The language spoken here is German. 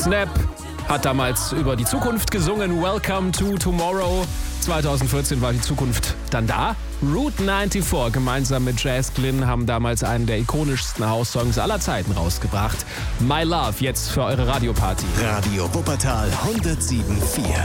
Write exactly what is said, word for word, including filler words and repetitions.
Snap hat damals über die Zukunft gesungen. Welcome to Tomorrow. zwanzig vierzehn war die Zukunft dann da. Route vierundneunzig gemeinsam mit Jazz Glynn haben damals einen der ikonischsten House-Songs aller Zeiten rausgebracht. My Love, jetzt für eure Radioparty. Radio Wuppertal hundertsieben Komma vier.